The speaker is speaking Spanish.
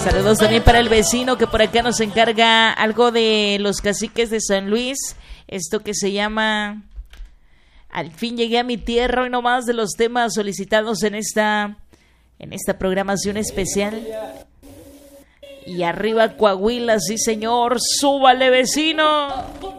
Saludos también para el vecino que por acá nos encarga algo de los caciques de San Luis. Esto que se llama Al fin llegué a mi tierra, hoy nomás de los temas solicitados en esta programación especial. Y arriba Coahuila, sí señor, súbale vecino.